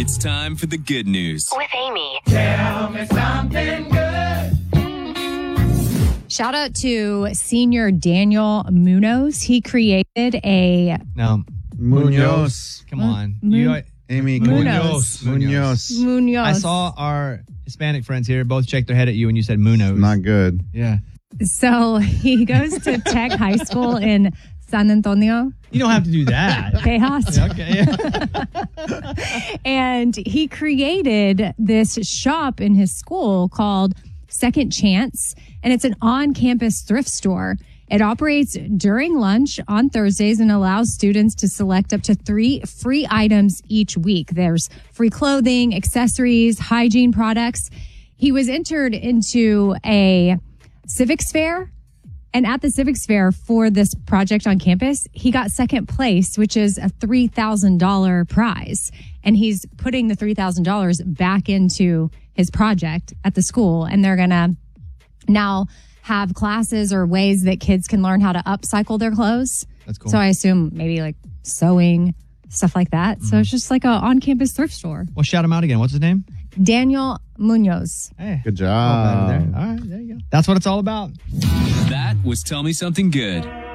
It's time for the good news with Amy. Tell me something good. Shout out to senior Daniel Munoz. He created a... No. Munoz. Come on. Amy Munoz. Munoz. Munoz. I saw our Hispanic friends here both shake their head at you when you said Munoz. Not good. Yeah. So he goes to Tech High School in San Antonio. You don't have to do that. Tejas. Okay. And he created this shop in his school called Second Chance, and it's an on-campus thrift store. It operates during lunch on Thursdays and allows students to select up to 3 free items each week. There's free clothing, accessories, hygiene products. He was entered into a civics fair, and at the civics fair for this project on campus, he got second place, which is a $3,000 prize. And he's putting the $3,000 back into his project at the school, and they're going to now have classes or ways that kids can learn how to upcycle their clothes. That's cool. So I assume maybe like sewing, stuff like that. So it's just like a on-campus thrift store. Well, shout him out again. What's his name? Daniel Munoz. Hey. Good All job. right, there you go. That's what it's all about. That was Tell Me Something Good.